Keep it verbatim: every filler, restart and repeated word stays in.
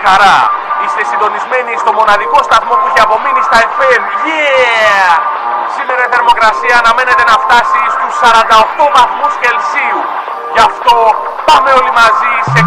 χαρά. Είστε συντονισμένοι στο μοναδικό σταθμό που έχει απομείνει στα εφ εμ. Yeah! Σήμερα η θερμοκρασία αναμένεται να φτάσει στους σαράντα οκτώ βαθμούς Κελσίου. Γι' αυτό πάμε όλοι μαζί σε